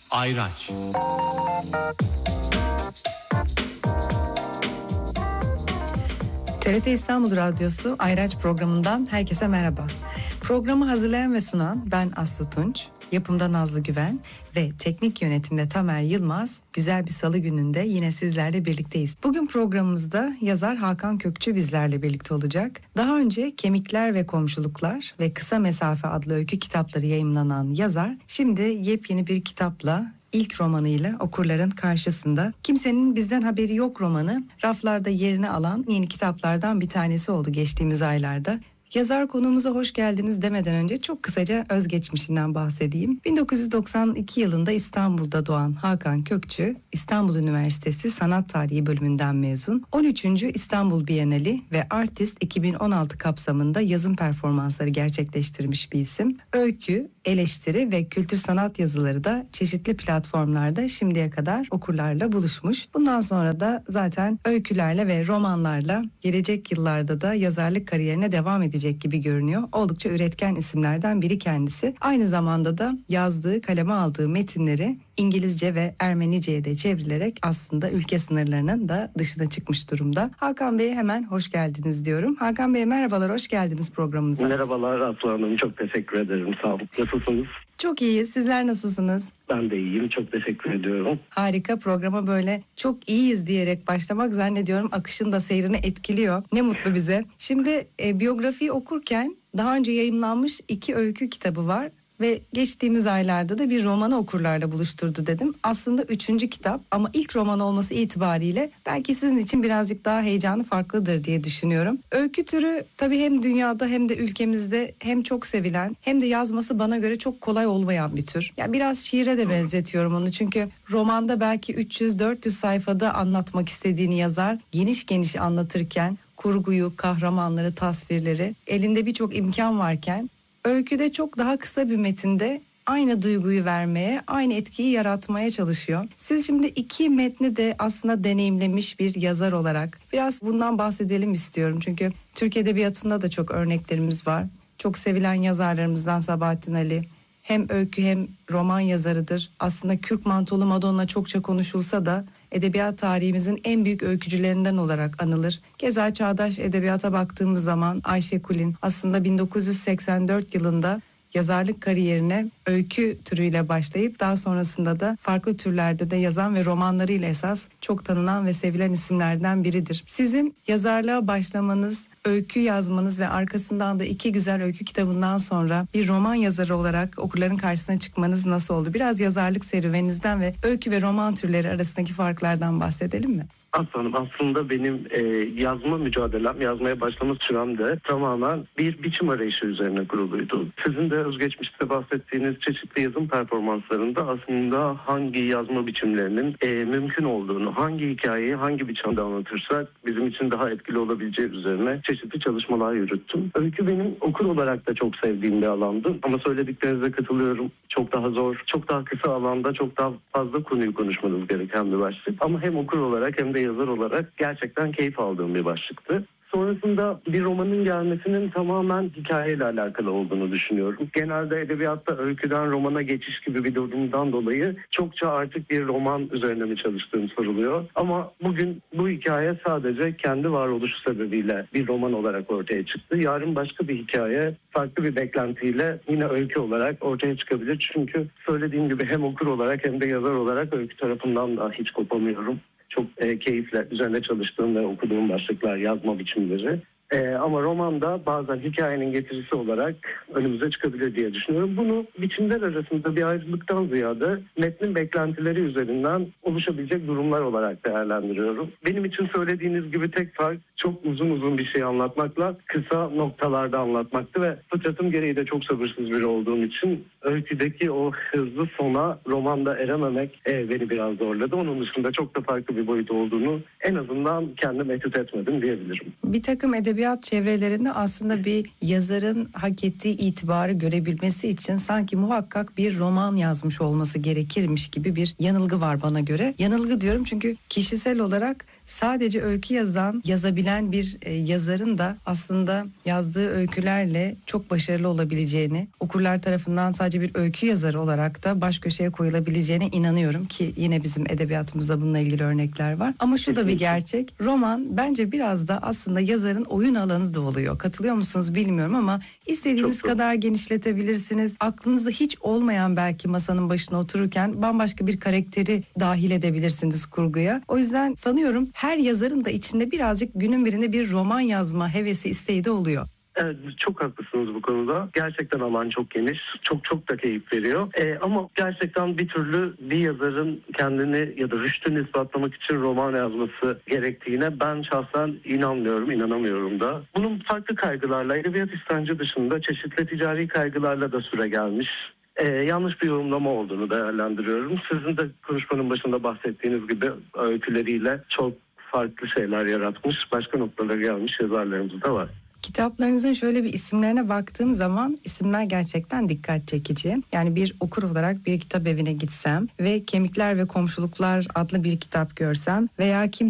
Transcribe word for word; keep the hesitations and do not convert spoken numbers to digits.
Ayraç. T R T İstanbul Radyosu Ayraç programından herkese merhaba. Programı hazırlayan ve sunan ben Aslı Tunç, yapımda Nazlı Güven ve teknik yönetimde Tamer Yılmaz. Güzel bir salı gününde yine sizlerle birlikteyiz. Bugün programımızda yazar Hakan Kökçü bizlerle birlikte olacak. Daha önce Kemikler ve Komşuluklar ve Kısa Mesafe adlı öykü kitapları yayımlanan yazar, şimdi yepyeni bir kitapla, İlk romanıyla okurların karşısında. Kimsenin Bizden Haberi Yok romanı raflarda yerini alan yeni kitaplardan bir tanesi oldu geçtiğimiz aylarda. Yazar konuğumuza hoş geldiniz demeden önce çok kısaca özgeçmişinden bahsedeyim. bin dokuz yüz doksan iki yılında İstanbul'da doğan Hakan Kökçü, İstanbul Üniversitesi Sanat Tarihi bölümünden mezun. on üçüncü İstanbul Bienali ve Artist iki bin on altı kapsamında yazım performansları gerçekleştirmiş bir isim. Öykü, eleştiri ve kültür sanat yazıları da çeşitli platformlarda şimdiye kadar okurlarla buluşmuş. Bundan sonra da zaten öykülerle ve romanlarla gelecek yıllarda da yazarlık kariyerine devam edecek gibi görünüyor. Oldukça üretken isimlerden biri kendisi. Aynı zamanda da yazdığı, kaleme aldığı metinleri İngilizce ve Ermenice'ye de çevrilerek aslında ülke sınırlarının da dışına çıkmış durumda. Hakan Bey'e hemen hoş geldiniz diyorum. Hakan Bey merhabalar, hoş geldiniz programımıza. Merhabalar Aslı Hanım, çok teşekkür ederim, sağ olun. Nasılsınız? Çok iyiyiz, sizler nasılsınız? Ben de iyiyim, çok teşekkür ediyorum. Harika, programa böyle çok iyiyiz diyerek başlamak zannediyorum akışın da seyrini etkiliyor. Ne mutlu bize. Şimdi e, biyografiyi okurken daha önce yayımlanmış iki öykü kitabı var. Ve geçtiğimiz aylarda da bir romanı okurlarla buluşturdu dedim. Aslında üçüncü kitap ama ilk roman olması itibariyle belki sizin için birazcık daha heyecanı farklıdır diye düşünüyorum. Öykü türü tabii hem dünyada hem de ülkemizde hem çok sevilen hem de yazması bana göre çok kolay olmayan bir tür. Yani biraz şiire de benzetiyorum onu, çünkü romanda belki üç yüz dört yüz sayfada anlatmak istediğini yazar geniş geniş anlatırken kurguyu, kahramanları, tasvirleri elinde birçok imkan varken öyküde çok daha kısa bir metinde aynı duyguyu vermeye, aynı etkiyi yaratmaya çalışıyor. Siz şimdi iki metni de aslında deneyimlemiş bir yazar olarak biraz bundan bahsedelim istiyorum. Çünkü Türk Edebiyatı'nda da çok örneklerimiz var. Çok sevilen yazarlarımızdan Sabahattin Ali hem öykü hem roman yazarıdır. Aslında Kürk Mantolu Madonna çokça konuşulsa da edebiyat tarihimizin en büyük öykücülerinden olarak anılır. Keza çağdaş edebiyata baktığımız zaman Ayşe Kulin aslında bin dokuz yüz seksen dört yılında yazarlık kariyerine öykü türüyle başlayıp daha sonrasında da farklı türlerde de yazan ve romanlarıyla esas çok tanınan ve sevilen isimlerden biridir. Sizin yazarlığa başlamanız, öykü yazmanız ve arkasından da iki güzel öykü kitabından sonra bir roman yazarı olarak okurların karşısına çıkmanız nasıl oldu? Biraz yazarlık serüveninizden ve öykü ve roman türleri arasındaki farklardan bahsedelim mi? Aslanım, aslında benim e, yazma mücadelem, yazmaya başlama sürem de tamamen bir biçim arayışı üzerine kuruluydu. Sizin de özgeçmişte bahsettiğiniz çeşitli yazım performanslarında aslında hangi yazma biçimlerinin e, mümkün olduğunu, hangi hikayeyi hangi biçimde anlatırsak bizim için daha etkili olabileceği üzerine çeşitli çalışmalar yürüttüm. Öykü benim okur olarak da çok sevdiğim bir alandı ama söylediklerinize katılıyorum. Çok daha zor, çok daha kısa alanda çok daha fazla konuyu konuşmanız gereken bir başlık. Ama hem okur olarak hem de yazar olarak gerçekten keyif aldığım bir başlıktı. Sonrasında bir romanın gelmesinin tamamen hikayeyle alakalı olduğunu düşünüyorum. Genelde edebiyatta öyküden romana geçiş gibi bir durumdan dolayı çokça artık bir roman üzerine mi çalıştığım soruluyor. Ama bugün bu hikaye sadece kendi varoluşu sebebiyle bir roman olarak ortaya çıktı. Yarın başka bir hikaye farklı bir beklentiyle yine öykü olarak ortaya çıkabilir. Çünkü söylediğim gibi hem okur olarak hem de yazar olarak öykü tarafından da hiç kopamıyorum. Çok e, keyifle üzerine çalıştığım ve okuduğum başlıklar, yazma biçimleri. E, ama romanda bazen hikayenin getirisi olarak önümüze çıkabilir diye düşünüyorum. Bunu biçimler arasında bir ayrılıktan ziyade metnin beklentileri üzerinden oluşabilecek durumlar olarak değerlendiriyorum. Benim için söylediğiniz gibi tek fark çok uzun uzun bir şey anlatmakla kısa noktalarda anlatmaktı ve fıtratım gereği de çok sabırsız biri olduğum için öyküdeki o hızlı sona romanda erememek e, beni biraz zorladı. Onun dışında çok da farklı bir boyut olduğunu en azından kendim etüt etmedim diyebilirim. Bir takım edebiyat çevrelerinde aslında bir yazarın hak ettiği itibarı görebilmesi için sanki muhakkak bir roman yazmış olması gerekirmiş gibi bir yanılgı var bana göre. Yanılgı diyorum çünkü kişisel olarak sadece öykü yazan, yazabilen bir e, yazarın da aslında yazdığı öykülerle çok başarılı olabileceğini, okurlar tarafından sadece bir öykü yazarı olarak da baş köşeye koyulabileceğine inanıyorum ki yine bizim edebiyatımızda bununla ilgili örnekler var. Ama şu da bir gerçek. Roman bence biraz da aslında yazarın oyun alanı da oluyor. Katılıyor musunuz bilmiyorum ama istediğiniz Çok, çok. kadar genişletebilirsiniz. Aklınızda hiç olmayan belki masanın başına otururken bambaşka bir karakteri dahil edebilirsiniz kurguya. O yüzden sanıyorum her yazarın da içinde birazcık günün birinde bir roman yazma hevesi, isteği de oluyor. Evet, çok haklısınız bu konuda. Gerçekten alan çok geniş. Çok çok da keyif veriyor. Ee, ama gerçekten bir türlü bir yazarın kendini ya da rüştünü ispatlamak için roman yazması gerektiğine ben şahsen inanmıyorum, inanamıyorum da. Bunun farklı kaygılarla, edebiyat istenci dışında çeşitli ticari kaygılarla da süre gelmiş. Ee, yanlış bir yorumlama olduğunu değerlendiriyorum. Sizin de konuşmanın başında bahsettiğiniz gibi öyküleriyle çok farklı şeyler yaratmış, başka noktalara gelmiş yazarlarımız da var. Kitaplarınızın şöyle bir isimlerine baktığım zaman isimler gerçekten dikkat çekici. Yani bir okur olarak bir kitap evine gitsem ve Kemikler ve Komşuluklar adlı bir kitap görsem veya Kim